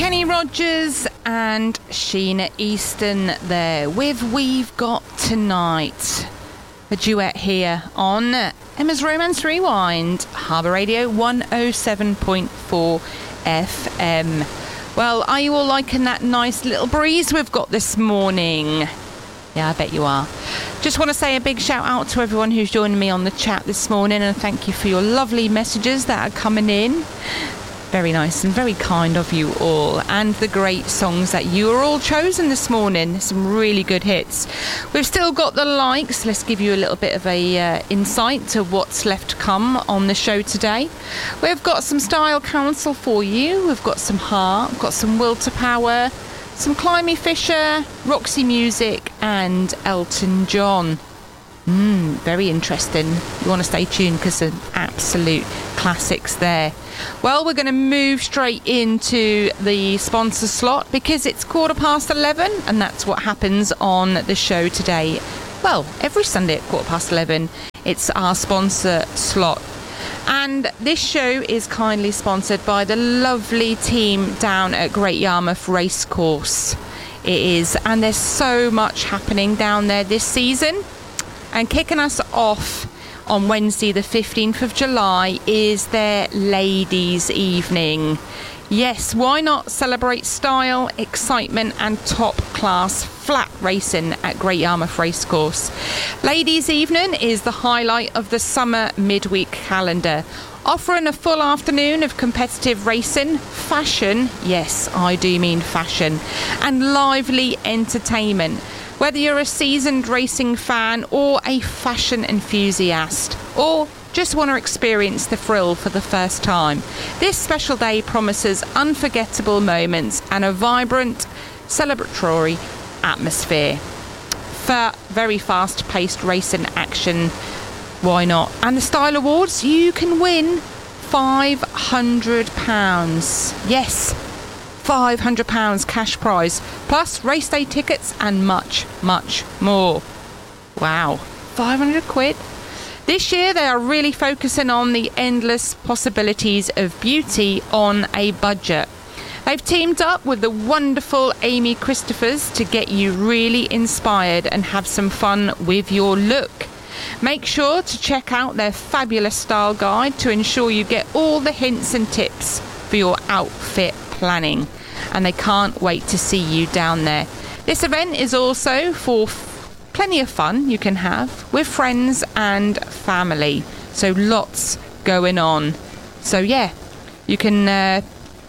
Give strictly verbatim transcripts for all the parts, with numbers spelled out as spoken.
Kenny Rogers and Sheena Easton there with We've Got Tonight. A duet here on Emma's Romance Rewind, Harbour Radio one oh seven point four F M. Well, are you all liking that nice little breeze we've got this morning? Yeah, I bet you are. Just want to say a big shout out to everyone who's joining me on the chat this morning, and thank you for your lovely messages that are coming in. Very nice and very kind of you all, and the great songs that you are all chosen this morning. Some really good hits. We've still got the likes. Let's give you a little bit of a uh, insight to what's left to come on the show today. We've got some Style Council for you. We've got some Heart, we've got some Will to Power, some Climby Fisher, Roxy Music, and Elton John. Mm, very interesting. You want to stay tuned because some absolute classics there. Well, we're going to move straight into the sponsor slot because it's quarter past eleven, and that's what happens on the show today. Well, every Sunday at quarter past eleven, it's our sponsor slot. And this show is kindly sponsored by the lovely team down at Great Yarmouth Racecourse. It is, and there's so much happening down there this season. And kicking us off on Wednesday the fifteenth of July is their Ladies' Evening. Yes, why not celebrate style, excitement and top-class flat racing at Great Yarmouth Racecourse. Ladies' Evening is the highlight of the summer midweek calendar, offering a full afternoon of competitive racing, fashion, yes, I do mean fashion, and lively entertainment. Whether you're a seasoned racing fan or a fashion enthusiast, or just want to experience the thrill for the first time, this special day promises unforgettable moments and a vibrant, celebratory atmosphere. For very fast-paced racing action, why not? And the Style Awards, you can win five hundred pounds. Yes, five hundred pounds cash prize, plus race day tickets and much, much more. Wow, five hundred quid. This year they are really focusing on the endless possibilities of beauty on a budget. They've teamed up with the wonderful Amy Christophers to get you really inspired and have some fun with your look. Make sure to check out their fabulous style guide to ensure you get all the hints and tips for your outfit planning, and they can't wait to see you down there. This event is also for f- plenty of fun you can have with friends and family, so lots going on. So yeah, you can uh,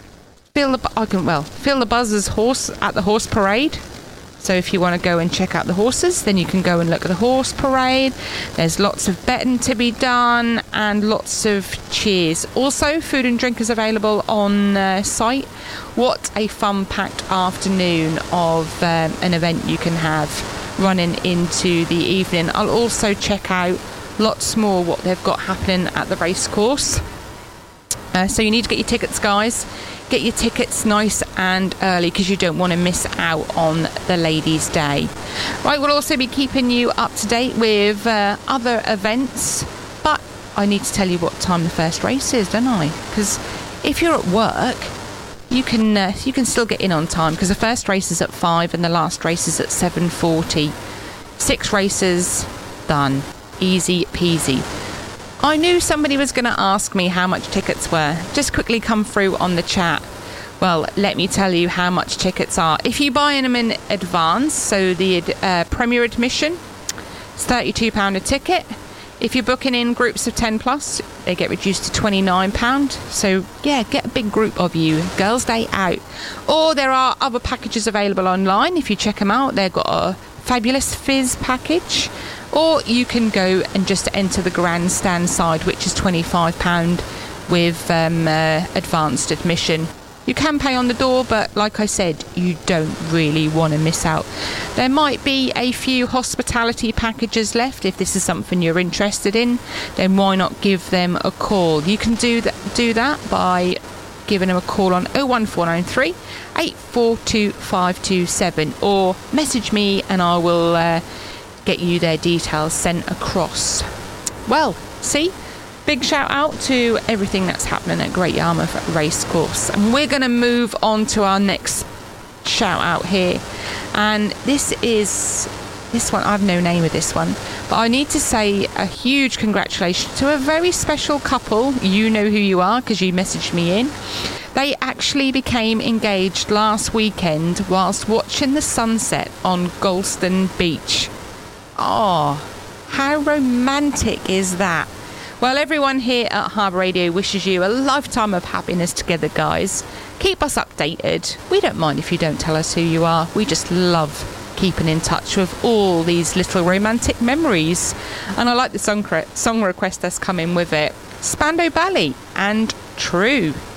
feel the I can well feel the buzzers horse at the horse parade. So if you want to go and check out the horses, then you can go and look at the horse parade. There's lots of betting to be done and lots of cheers. Also, food and drink is available on uh, site. What a fun-packed afternoon of um, an event you can have running into the evening. I'll also check out lots more what they've got happening at the racecourse. Uh, so you need to get your tickets, guys. Get your tickets nice and early because you don't want to miss out on the Ladies' Day. Right, we'll also be keeping you up to date with uh, other events, but I need to tell you what time the first race is, don't I? Because if you're at work, you can uh, you can still get in on time because the first race is at five and the last race is at seven forty. Six races done, easy peasy. I knew somebody was going to ask me how much tickets were. Just quickly come through on the chat. Well, let me tell you how much tickets are. If you buy them in advance, so the uh, Premier admission, it's thirty-two pounds a ticket. If you're booking in groups of ten plus, they get reduced to twenty-nine pounds. So, yeah, get a big group of you. Girls' Day out. Or there are other packages available online. If you check them out, they've got a fabulous Fizz package. Or you can go and just enter the grandstand side, which is twenty-five pounds with um, uh, advanced admission. You can pay on the door, but like I said, you don't really want to miss out. There might be a few hospitality packages left. If this is something you're interested in, then why not give them a call? You can do that, do that by giving them a call on oh one four nine three, eight four two, five two seven, or message me and I will... Uh, get you their details sent across. Well, see, Big shout out to everything that's happening at Great Yarmouth Racecourse. And we're going to move on to our next shout out here. And this is, this one, I've no name of this one. But I need to say a huge congratulations to a very special couple. You know who you are because you messaged me in. They actually became engaged last weekend whilst watching the sunset on Galston Beach. Oh, how romantic is that? Well, everyone here at Harbour Radio wishes you a lifetime of happiness together, guys. Keep us updated. We don't mind if you don't tell us who you are. We just love keeping in touch with all these little romantic memories. And I like the song, song request that's come in with it. Spandau Ballet and True.